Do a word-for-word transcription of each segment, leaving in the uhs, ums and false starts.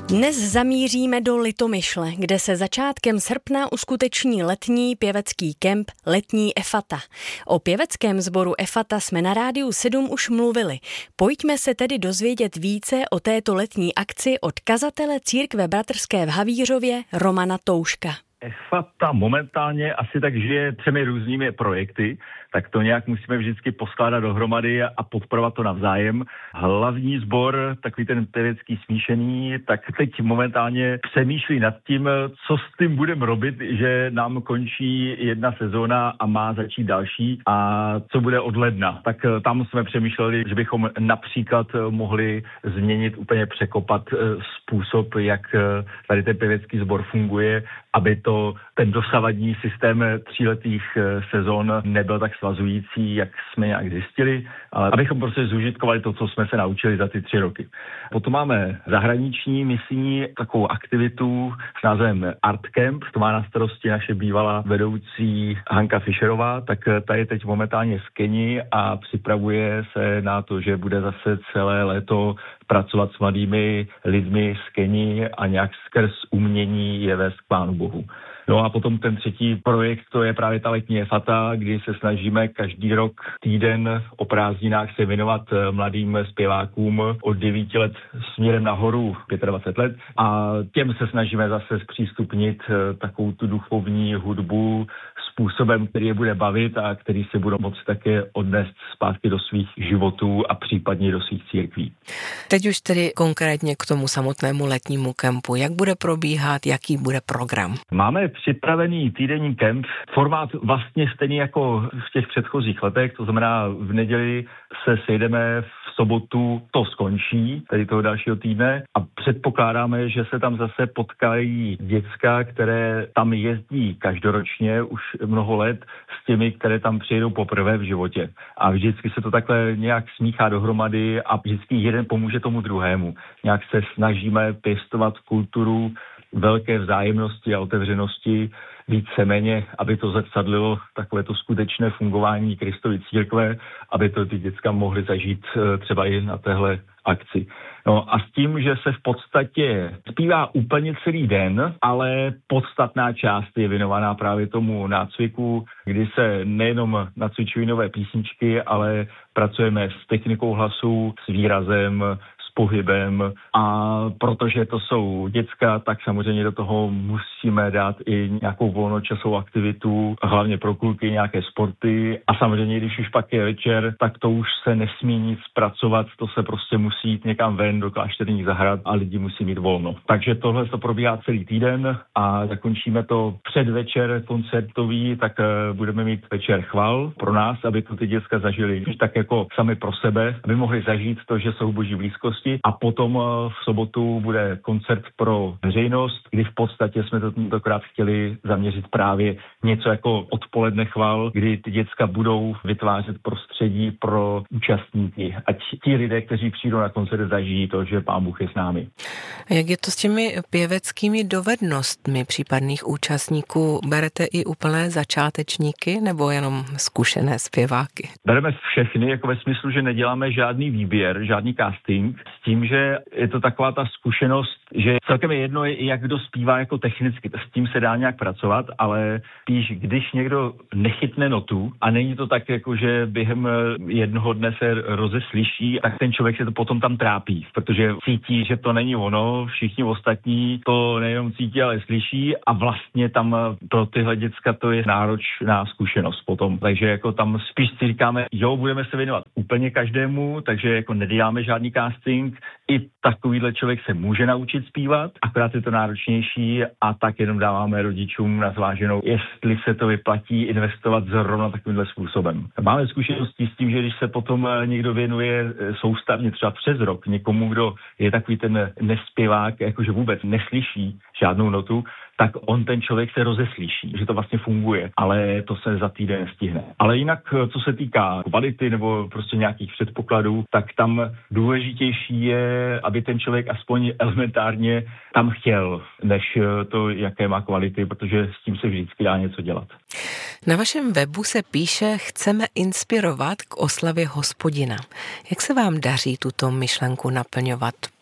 Dnes zamíříme do Litomyšle, kde se začátkem srpna uskuteční letní pěvecký kemp Letní Efata. O pěveckém sboru Efata jsme na Rádiu sedm už mluvili. Pojďme se tedy dozvědět více o této letní akci od kazatele církve bratrské v Havířově Romana Touška. Efata momentálně asi tak žije třemi různými projekty, tak to nějak musíme vždycky poskládat dohromady a podporovat to navzájem. Hlavní sbor, takový ten pěvecký smíšený, tak teď momentálně přemýšlí nad tím, co s tím budeme robit, že nám končí jedna sezóna a má začít další a co bude od ledna. Tak tam jsme přemýšleli, že bychom například mohli změnit, úplně překopat způsob, jak tady ten pěvecký sbor funguje, aby to ten dosavadní systém tříletých sezon nebyl tak svazující, jak jsme nějak zjistili, ale abychom prostě zúžitkovali to, co jsme se naučili za ty tři roky. Potom máme zahraniční misijní takovou aktivitu s názvem Art Camp, to má na starosti naše bývalá vedoucí Hanka Fischerová, tak ta je teď momentálně v Keni a připravuje se na to, že bude zase celé léto pracovat s mladými lidmi z Keni a nějak skrz umění je vést k Pánu Bohu. No a potom ten třetí projekt, to je právě ta Letní Efata, kdy se snažíme každý rok týden o prázdninách se věnovat mladým zpěvákům od devíti let směrem nahoru dvacet pět let a těm se snažíme zase zpřístupnit takovou tu duchovní hudbu způsobem, který je bude bavit a který se budou moct také odnést zpátky do svých životů a případně do svých církví. Teď už tedy konkrétně k tomu samotnému letnímu kempu. Jak bude probíhat, jaký bude program? Máme připravený týdenní kemp, formát vlastně stejný jako v těch předchozích letech, to znamená v neděli se sejdeme, v sobotu to skončí, tady toho dalšího týdne a předpokládáme, že se tam zase potkají děcka, které tam jezdí každoročně už mnoho let s těmi, které tam přijedou poprvé v životě. A vždycky se to takhle nějak smíchá dohromady a vždycky jeden pomůže tomu druhému. Nějak se snažíme pěstovat kulturu velké vzájemnosti a otevřenosti víceméně, aby to zrcadlilo takové to skutečné fungování Kristovy církve, aby to ty děcka mohly zažít třeba i na téhle akci. No a s tím, že se v podstatě zpívá úplně celý den, ale podstatná část je věnovaná právě tomu nácviku, kdy se nejenom nacvičují nové písničky, ale pracujeme s technikou hlasu, s výrazem, pohybem a protože to jsou děcka, tak samozřejmě do toho musíme dát i nějakou volnočasovou aktivitu, hlavně pro kluky nějaké sporty a samozřejmě, když už pak je večer, tak to už se nesmí nic pracovat, to se prostě musí jít někam ven do klášterních zahrad a lidi musí mít volno. Takže tohle to probíhá celý týden a zakončíme to předvečer koncertový, tak budeme mít večer chval pro nás, aby to ty děcka zažili tak jako sami pro sebe, aby mohli zažít to, že jsou v boží blízkosti. A potom v sobotu bude koncert pro veřejnost, kdy v podstatě jsme to tentokrát chtěli zaměřit právě něco jako odpoledne chval, kdy ty děcka budou vytvářet prostředí pro účastníky. Ať ti lidé, kteří přijdou na koncert, zažijí to, že Pán Bůh je s námi. A jak je to s těmi pěveckými dovednostmi případných účastníků? Berete i úplné začátečníky nebo jenom zkušené zpěváky? Bereme všechny, jako ve smyslu, že neděláme žádný výběr, žádný casting, s tím, že je to taková ta zkušenost, že celkem je jedno, jak kdo zpívá jako technicky, s tím se dá nějak pracovat, ale spíš, když někdo nechytne notu a není to tak, jako že během jednoho dne se rozeslyší, tak ten člověk se to potom tam trápí, protože cítí, že to není ono, všichni ostatní to nejenom cítí, ale slyší a vlastně tam pro tyhle děcka to je náročná zkušenost potom. Takže jako tam spíš si říkáme, jo, budeme se věnovat úplně každému, takže jako neděláme žádný casting, i takovýhle člověk se může naučit zpívat, akorát je to náročnější a tak jenom dáváme rodičům na zváženou, jestli se to vyplatí investovat zrovna takovýmhle způsobem. Máme zkušenosti s tím, že když se potom někdo věnuje soustavně třeba přes rok někomu, kdo je takový ten nespěvák, jakože vůbec neslyší žádnou notu, tak on ten člověk se rozeslyší, že to vlastně funguje, ale to se za týden nestihne. Ale jinak, co se týká kvality nebo prostě nějakých předpokladů, tak tam důležitější je, aby ten člověk aspoň elementárně tam chtěl, než to, jaké má kvality, protože s tím se vždycky dá něco dělat. Na vašem webu se píše, chceme inspirovat k oslavě Hospodina. Jak se vám daří tuto myšlenku naplňovat?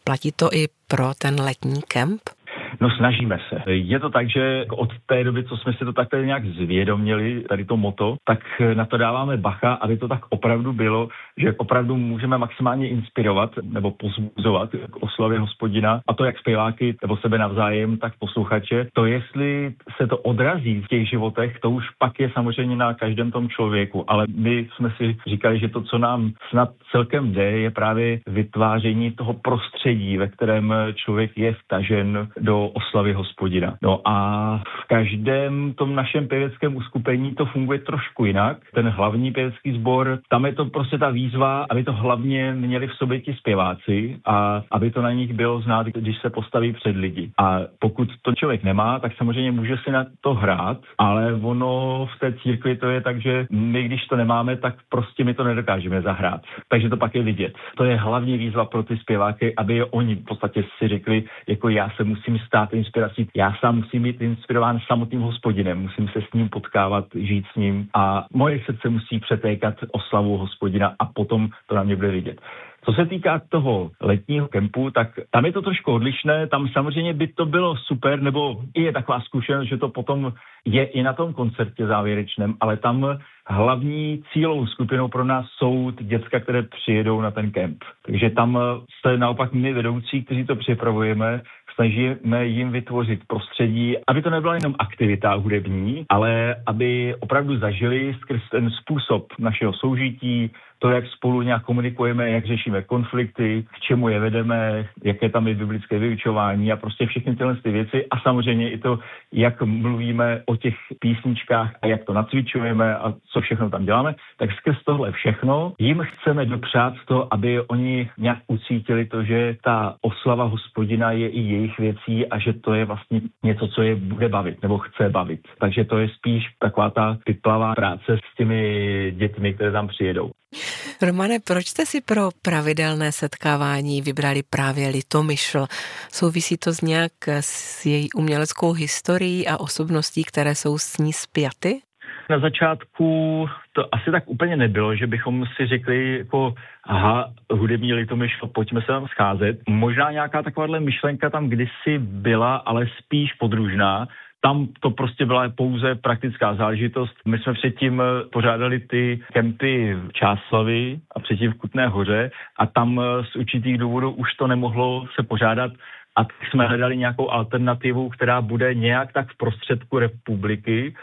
Platí to i pro ten letní kemp? No snažíme se. Je to tak, že od té doby, co jsme si to takhle nějak zvědomili, tady to moto, tak na to dáváme bacha, aby to tak opravdu bylo, že opravdu můžeme maximálně inspirovat nebo pozbuzovat k oslavě Hospodina, a to jak zpěváky nebo sebe navzájem, tak posluchače. To jestli se to odrazí v těch životech, to už pak je samozřejmě na každém tom člověku, ale my jsme si říkali, že to, co nám snad celkem jde, je právě vytváření toho prostředí, ve kterém člověk je vtažen do oslavy Hospodina. No a v každém tom našem pěveckém uskupení to funguje trošku jinak. Ten hlavní pěvecký sbor, tam je to prostě ta výzva, aby to hlavně měli v sobě ti zpěváci a aby to na nich bylo znát, když se postaví před lidi. A pokud to člověk nemá, tak samozřejmě může si na to hrát, ale ono v té církvi to je tak, že my, když to nemáme, tak prostě my to nedokážeme zahrát. Takže to pak je vidět. To je hlavní výzva pro ty zpěváky, aby oni v podstatě si řekli, jako já se musím stát inspirací. Já sám musím být inspirován samotným Hospodinem, musím se s ním potkávat, žít s ním a moje srdce musí přetékat oslavu Hospodina a potom to na mě bude vidět. Co se týká toho letního kempu, tak tam je to trošku odlišné, tam samozřejmě by to bylo super, nebo i je taková zkušenost, že to potom je i na tom koncertě závěrečném, ale tam hlavní cílovou skupinou pro nás jsou ty děcka, které přijedou na ten kemp. Takže tam se naopak my vedoucí, kteří to připravujeme, snažíme jim vytvořit prostředí, aby to nebyla jenom aktivita hudební, ale aby opravdu zažili skrz ten způsob našeho soužití, to, jak spolu nějak komunikujeme, jak řešíme konflikty, k čemu je vedeme, jaké tam je biblické vyučování a prostě všechny tyhle ty věci a samozřejmě i to, jak mluvíme o těch písničkách a jak to nacvičujeme a co všechno tam děláme, tak skrz tohle všechno jim chceme dopřát to, aby oni nějak ucítili to, že ta oslava Hospodina je i jejich věcí a že to je vlastně něco, co je bude bavit nebo chce bavit. Takže to je spíš taková ta pytlavá práce s těmi dětmi, které tam přijedou. Romane, proč jste si pro pravidelné setkávání vybrali právě Litomyšl? Souvisí to s nějak s její uměleckou historií a osobností, které jsou s ní spjaty? Na začátku to asi tak úplně nebylo, že bychom si řekli jako aha, hudební Litomyšl, pojďme se tam scházet. Možná nějaká takováhle myšlenka tam kdysi byla, ale spíš podružná. Tam to prostě byla pouze praktická záležitost. My jsme předtím pořádali ty kempy v Čáslavi a předtím v Kutné Hoře a tam z určitých důvodů už to nemohlo se pořádat a tak jsme hledali nějakou alternativu, která bude nějak tak v prostředku republiky.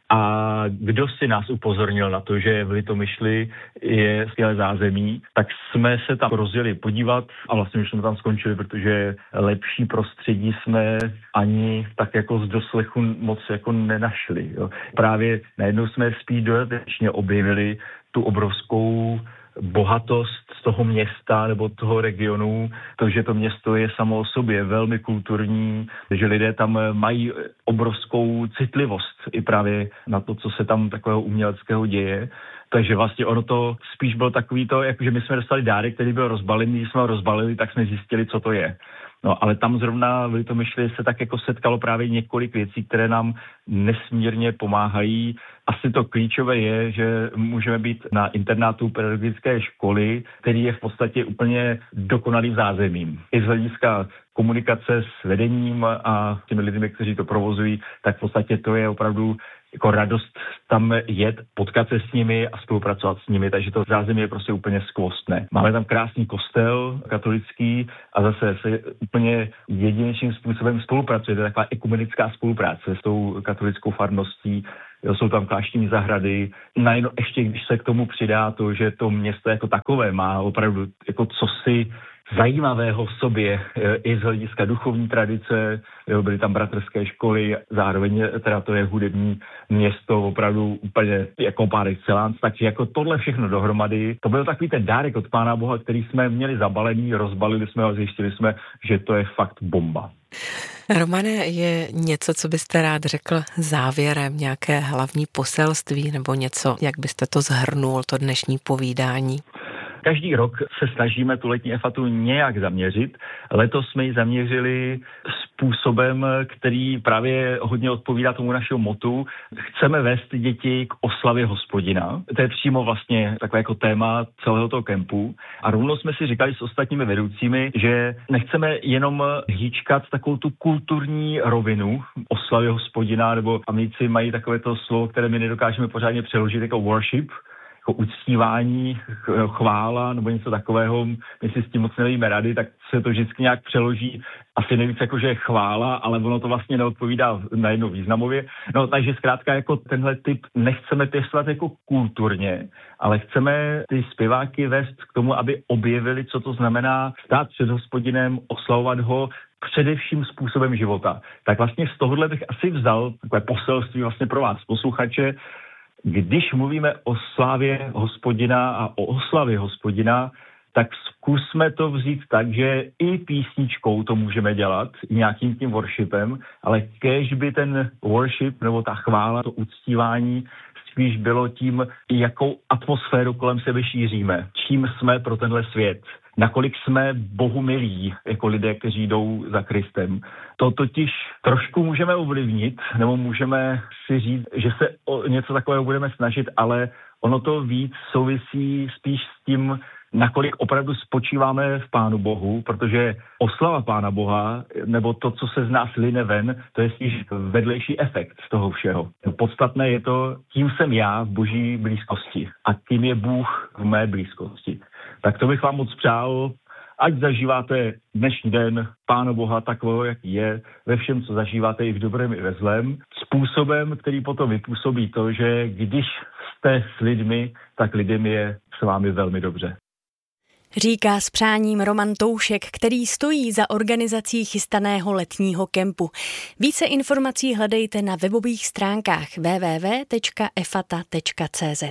A kdo si nás upozornil na to, že v Litomyšli je skvělé zázemí, tak jsme se tam rozjeli podívat a vlastně už jsme tam skončili, protože lepší prostředí jsme ani tak jako z doslechu moc jako nenašli. Jo. Právě najednou jsme spíš dodatečně objevili tu obrovskou bohatost z toho města nebo toho regionu, to, že to město je samo o sobě velmi kulturní, že lidé tam mají obrovskou citlivost i právě na to, co se tam takového uměleckého děje. Takže vlastně ono to spíš bylo takový to, jakože my jsme dostali dárek, který byl rozbalený, když jsme ho rozbalili, tak jsme zjistili, co to je. No, ale tam zrovna v Litomyšli se tak jako setkalo právě několik věcí, které nám nesmírně pomáhají. Asi to klíčové je, že můžeme být na internátu pedagogické školy, který je v podstatě úplně dokonalým zázemím. I z hlediska komunikace s vedením a těmi lidmi, kteří to provozují, tak v podstatě to je opravdu jako radost tam jet, potkat se s nimi a spolupracovat s nimi, takže to zázemí je prostě úplně skvostné. Máme tam krásný kostel katolický a zase se úplně jedinečným způsobem spolupracuje, to je taková ekumenická spolupráce s tou katolickou farností. Jo, jsou tam klášterní zahrady. Najednou ještě, když se k tomu přidá to, že to město jako takové má opravdu jako cosi zajímavého v sobě i z hlediska duchovní tradice, jo, byly tam bratrské školy, zároveň teda to je hudební město opravdu úplně jako par excellence, takže jako tohle všechno dohromady, to byl takový ten dárek od Pána Boha, který jsme měli zabalený, rozbalili jsme ho a zjistili jsme, že to je fakt bomba. Romane, je něco, co byste rád řekl závěrem, nějaké hlavní poselství nebo něco, jak byste to shrnul, to dnešní povídání? každý rok se snažíme tu letní efatu nějak zaměřit. Letos jsme ji zaměřili způsobem, který právě hodně odpovídá tomu našemu motu. Chceme vést děti k oslavě Hospodina. To je přímo vlastně takové jako téma celého toho kempu. A rovnou jsme si říkali s ostatními vedoucími, že nechceme jenom hýčkat takovou tu kulturní rovinu oslavy Hospodina, nebo Amici mají takové to slovo, které my nedokážeme pořádně přeložit jako worship, jako uctívání, chvála nebo něco takového. My si s tím moc nevíme rady, tak se to vždycky nějak přeloží asi nejvíc jako, že je chvála, ale ono to vlastně neodpovídá najednou významově. No takže zkrátka jako tenhle typ nechceme pěstovat jako kulturně, ale chceme ty zpěváky vést k tomu, aby objevili, co to znamená stát před Hospodinem, oslavovat ho především způsobem života. Tak vlastně z tohohle bych asi vzal takové poselství vlastně pro vás, posluchače. Když mluvíme o slávě Hospodina a o oslavě Hospodina, tak zkusme to vzít tak, že i písničkou to můžeme dělat, nějakým tím worshipem, ale kéž by ten worship nebo ta chvála, to uctívání spíš bylo tím, jakou atmosféru kolem sebe šíříme, čím jsme pro tenhle svět. Nakolik jsme Bohu milí jako lidé, kteří jdou za Kristem. To totiž trošku můžeme ovlivnit, nebo můžeme si říct, že se o něco takového budeme snažit, ale ono to víc souvisí spíš s tím, nakolik opravdu spočíváme v Pánu Bohu, protože oslava Pána Boha, nebo to, co se z nás line ven, to je spíš vedlejší efekt z toho všeho. Podstatné je to, kým jsem já v Boží blízkosti a kým je Bůh v mé blízkosti. Tak to bych vám moc přál, ať zažíváte dnešní den Pána Boha takového, jaký je, ve všem, co zažíváte i v dobrém, i ve zlém, způsobem, který potom vypůsobí to, že když jste s lidmi, tak lidem je s vámi velmi dobře. Říká s přáním Roman Toušek, který stojí za organizací chystaného letního kempu. Více informací hledejte na webových stránkách w w w tečka efata tečka c z.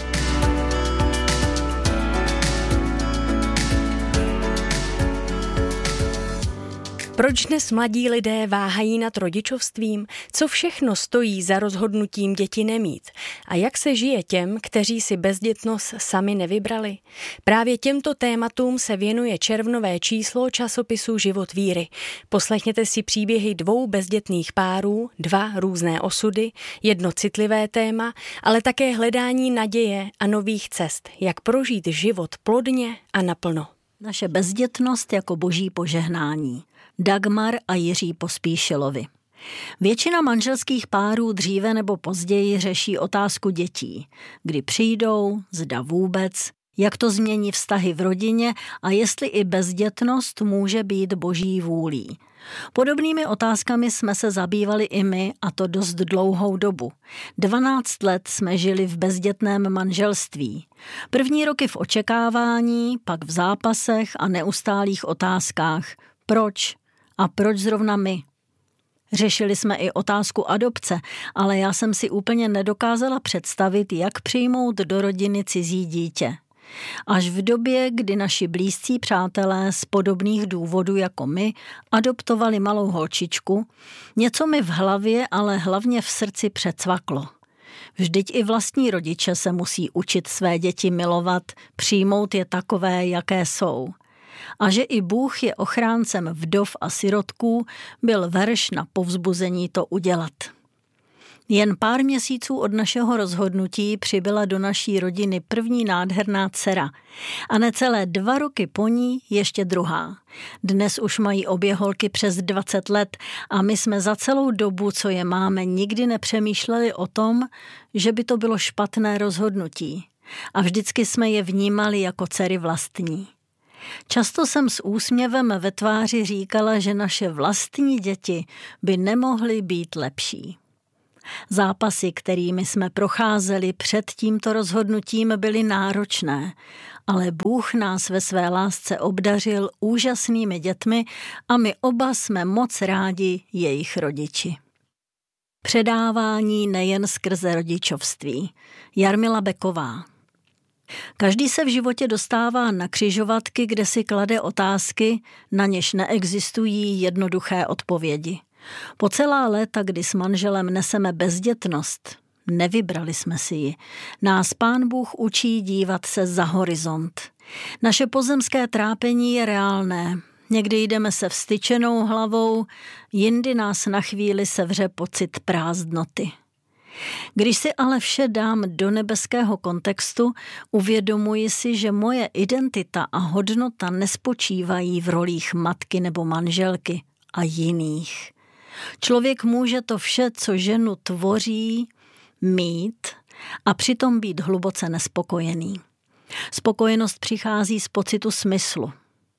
Proč dnes mladí lidé váhají nad rodičovstvím? Co všechno stojí za rozhodnutím děti nemít? A jak se žije těm, kteří si bezdětnost sami nevybrali? Právě těmto tématům se věnuje červnové číslo časopisu Život víry. Poslechněte si příběhy dvou bezdětných párů, dva různé osudy, jedno citlivé téma, ale také hledání naděje a nových cest, jak prožít život plodně a naplno. Naše bezdětnost jako boží požehnání. Dagmar a Jiří Pospíšilovi. Většina manželských párů dříve nebo později řeší otázku dětí. Kdy přijdou, zda vůbec, jak to změní vztahy v rodině a jestli i bezdětnost může být boží vůlí. Podobnými otázkami jsme se zabývali i my, a to dost dlouhou dobu. Dvanáct let jsme žili v bezdětném manželství. První roky v očekávání, pak v zápasech a neustálých otázkách. Proč? A proč zrovna my? Řešili jsme i otázku adopce, ale já jsem si úplně nedokázala představit, jak přijmout do rodiny cizí dítě. Až v době, kdy naši blízcí přátelé z podobných důvodů jako my adoptovali malou holčičku, něco mi v hlavě, ale hlavně v srdci předcvaklo. Vždyť i vlastní rodiče se musí učit své děti milovat, přijmout je takové, jaké jsou. A že i Bůh je ochráncem vdov a sirotků, byl verš na povzbuzení to udělat. Jen pár měsíců od našeho rozhodnutí přibyla do naší rodiny první nádherná dcera a necelé dva roky po ní ještě druhá. Dnes už mají obě holky přes dvacet let a my jsme za celou dobu, co je máme, nikdy nepřemýšleli o tom, že by to bylo špatné rozhodnutí. A vždycky jsme je vnímali jako dcery vlastní. Často jsem s úsměvem ve tváři říkala, že naše vlastní děti by nemohly být lepší. Zápasy, kterými jsme procházeli před tímto rozhodnutím, byly náročné, ale Bůh nás ve své lásce obdařil úžasnými dětmi a my oba jsme moc rádi jejich rodiči. Předávání nejen skrze rodičovství. Jarmila Beková. Každý se v životě dostává na křižovatky, kde si klade otázky, na něž neexistují jednoduché odpovědi. Po celá léta, kdy s manželem neseme bezdětnost, Nevybrali jsme si ji. Nás Pán Bůh učí dívat se za horizont. Naše pozemské trápení je reálné. Někdy jdeme se vstyčenou hlavou, jindy nás na chvíli sevře pocit prázdnoty. Když si ale vše dám do nebeského kontextu, uvědomuji si, že moje identita a hodnota nespočívají v rolích matky nebo manželky a jiných. Člověk může to vše, co ženu tvoří, mít a přitom být hluboce nespokojený. Spokojenost přichází z pocitu smyslu.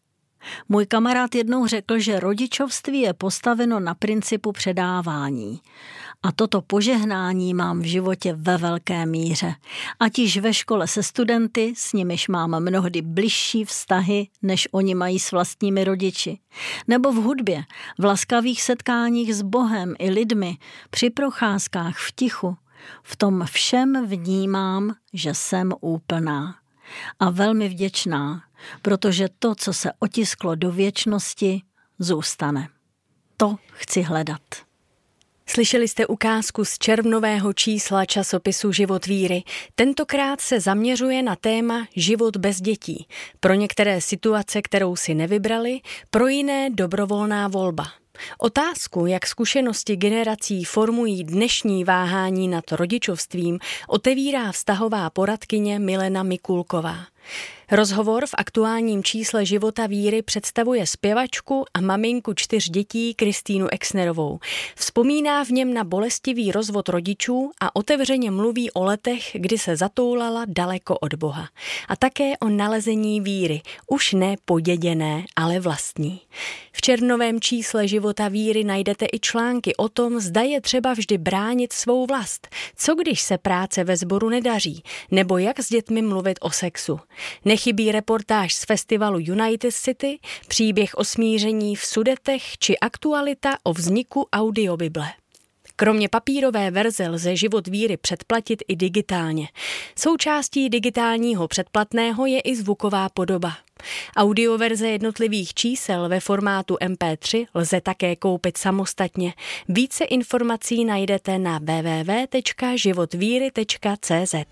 Můj kamarád jednou řekl, že rodičovství je postaveno na principu předávání. A toto požehnání mám v životě ve velké míře. Ať již ve škole se studenty, s nimiž mám mnohdy bližší vztahy, než oni mají s vlastními rodiči. Nebo v hudbě, v laskavých setkáních s Bohem i lidmi, při procházkách v tichu. V tom všem vnímám, že jsem úplná. A velmi vděčná, protože to, co se otisklo do věčnosti, zůstane. To chci hledat. Slyšeli jste ukázku z červnového čísla časopisu Život víry. Tentokrát se zaměřuje na téma život bez dětí. Pro některé situace, kterou si nevybrali, pro jiné dobrovolná volba. Otázku, jak zkušenosti generací formují dnešní váhání nad rodičovstvím, otevírá vztahová poradkyně Milena Mikulková. Rozhovor v aktuálním čísle Života víry představuje zpěvačku a maminku čtyř dětí Kristýnu Exnerovou. Vzpomíná v něm na bolestivý rozvod rodičů a otevřeně mluví o letech, kdy se zatoulala daleko od Boha. A také o nalezení víry, už ne poděděné, ale vlastní. V červnovém čísle Života víry najdete i články o tom, zda je třeba vždy bránit svou vlast, co když se práce ve sboru nedaří, nebo jak s dětmi mluvit o sexu. Nechybí reportáž z festivalu United City, příběh o smíření v Sudetech či aktualita o vzniku audiobible. Kromě papírové verze lze Život víry předplatit i digitálně. Součástí digitálního předplatného je i zvuková podoba. Audioverze jednotlivých čísel ve formátu em pé tři lze také koupit samostatně. Více informací najdete na w w w tečka životvíry tečka c z.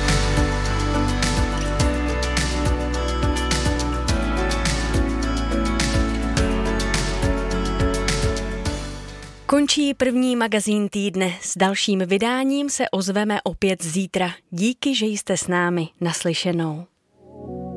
Končí první magazín týdne. S dalším vydáním se ozveme opět zítra. Díky, že jste s námi. Naslyšenou.